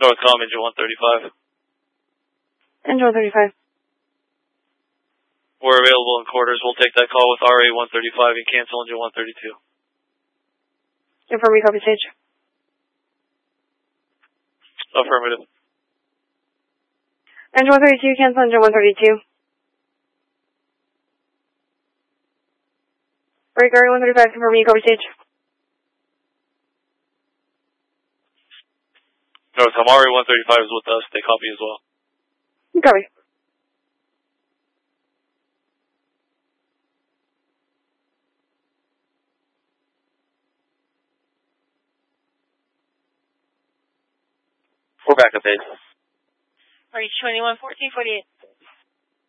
Northcom, engine 135. Engine 135. We're available in quarters. We'll take that call with RA 135 and cancel engine 132. Confirm you copy stage. Affirmative. Engine 132, cancel engine 132. Break RA 135, confirm you copy stage. Northcom, RA 135 is with us. They copy as well. Copy. We're back up, base. RH 21, 1448.